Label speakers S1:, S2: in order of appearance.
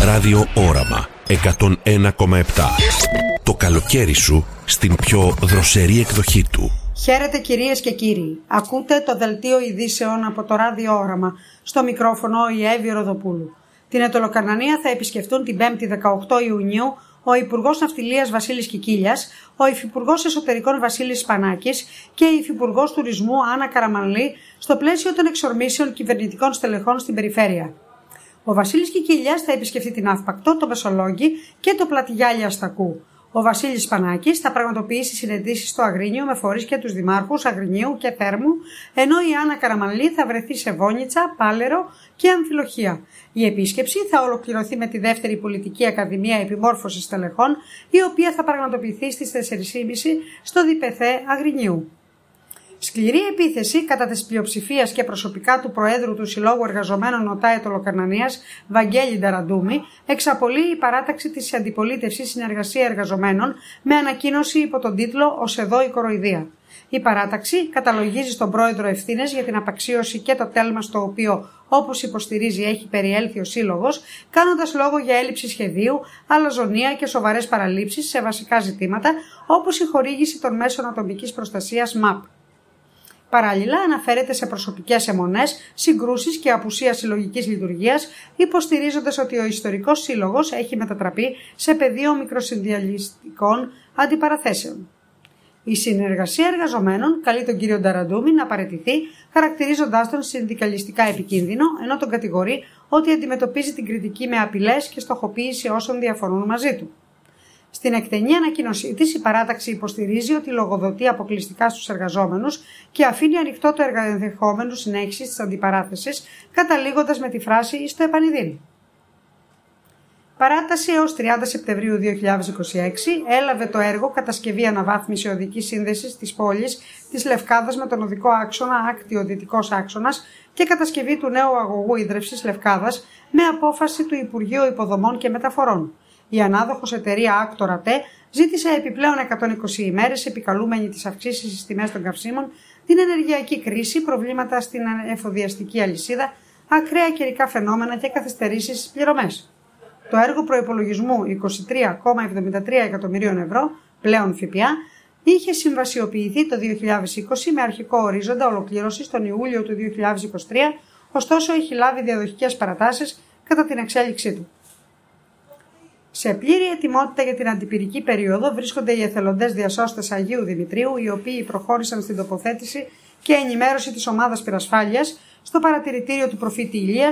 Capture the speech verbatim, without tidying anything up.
S1: Ράδιο Όραμα εκατόν ένα κόμμα επτά. Το καλοκαίρι σου στην πιο δροσερή εκδοχή του.
S2: Χαίρετε κυρίες και κύριοι. Ακούτε το δελτίο ειδήσεων από το Ράδιο Όραμα. Στο μικρόφωνο η Εύη Ροδοπούλου. Την Αιτωλοκαρνανία θα επισκεφτούν την πέμπτη δεκαοκτώ Ιουνίου ο Υπουργός Ναυτιλίας Βασίλης Κικίλιας, ο Υφυπουργός Εσωτερικών Βασίλης Σπανάκης και η Υφυπουργός Τουρισμού Άννα Καραμανλή στο πλαίσιο των εξορμήσεων κυβερνητικών στελεχών στην περιφέρεια. Ο Βασίλης Κικίλιας θα επισκεφτεί την Αύπακτο, το Μεσολόγγι και το Πλατιγιάλι Αστακού. Ο Βασίλης Σπανάκης θα πραγματοποιήσει συναντήσεις στο Αγρίνιο με φορείς και τους δημάρχους Αγρινίου και Θέρμου, ενώ η Άννα Καραμανλή θα βρεθεί σε Βόνιτσα, Πάλαιρο και Αμφιλοχεία. Η επίσκεψη θα ολοκληρωθεί με τη δεύτερη Πολιτική Ακαδημία Επιμόρφωσης Στελεχών, η οποία θα πραγματοποιηθεί στις τέσσερις και μισή στο ΔΠΘ Αγρινίου. Σκληρή επίθεση κατά της πλειοψηφίας και προσωπικά του Προέδρου του Συλλόγου Εργαζομένων ΟΤΑ Αιτωλοκαρνανίας, Βαγγέλη Νταραντούμη, εξαπολύει η παράταξη της αντιπολίτευσης Συνεργασία Εργαζομένων με ανακοίνωση υπό τον τίτλο «Ως εδώ η κοροϊδία». Η παράταξη καταλογίζει στον Πρόεδρο ευθύνες για την απαξίωση και το τέλμα στο οποίο, όπως υποστηρίζει, έχει περιέλθει ο Σύλλογος, κάνοντας λόγο για έλλειψη σχεδίου, αλαζονία και σοβαρές παραλήψεις σε βασικά ζητήματα, όπως η χορήγηση των μέσων ατομικής προστασίας ΜΑΠ. Παράλληλα, αναφέρεται σε προσωπικές αιμονές, συγκρούσεις και απουσία συλλογικής λειτουργίας, υποστηρίζοντας ότι ο ιστορικός σύλλογος έχει μετατραπεί σε πεδίο μικροσυνδιαλιστικών αντιπαραθέσεων. Η Συνεργασία Εργαζομένων καλεί τον κύριο Νταραντούμη να παραιτηθεί, χαρακτηρίζοντάς τον συνδικαλιστικά επικίνδυνο, ενώ τον κατηγορεί ότι αντιμετωπίζει την κριτική με απειλές και στοχοποίηση όσων διαφωνούν μαζί του. Στην εκτενή ανακοίνωσή της, η παράταξη υποστηρίζει ότι λογοδοτεί αποκλειστικά στους εργαζόμενους και αφήνει ανοιχτό το ενδεχόμενο συνέχισης της αντιπαράθεσης, καταλήγοντας με τη φράση «στο επανειδήν». Παράταση έως τριάντα Σεπτεμβρίου δύο χιλιάδες είκοσι έξι έλαβε το έργο «Κατασκευή αναβάθμιση οδικής σύνδεσης της πόλης της Λευκάδας με τον οδικό άξονα Άκτιο Δυτικός Άξονας και κατασκευή του νέου αγωγού ίδρευσης Λευκάδας με απόφαση του Υπουργείου Υποδομών και Μεταφορών. Η ανάδοχος εταιρεία Άκτορα ΤΕ ζήτησε επιπλέον εκατόν είκοσι ημέρες επικαλούμενη τις αυξήσεις στις τιμές των καυσίμων, την ενεργειακή κρίση, προβλήματα στην εφοδιαστική αλυσίδα, ακραία καιρικά φαινόμενα και καθυστερήσεις στις πληρωμές. Το έργο προϋπολογισμού είκοσι τρία κόμμα εβδομήντα τρία εκατομμυρίων ευρώ, πλέον ΦΠΑ, είχε συμβασιοποιηθεί το δύο χιλιάδες είκοσι με αρχικό ορίζοντα ολοκλήρωσης τον Ιούλιο του δύο χιλιάδες είκοσι τρία, ωστόσο έχει λάβει διαδοχικές παρατάσεις κατά την εξέλιξή του. Σε πλήρη ετοιμότητα για την αντιπυρική περίοδο βρίσκονται οι εθελοντές διασώστες Αγίου Δημητρίου, οι οποίοι προχώρησαν στην τοποθέτηση και ενημέρωση της ομάδας πυρασφάλειας στο παρατηρητήριο του προφήτη Ηλίας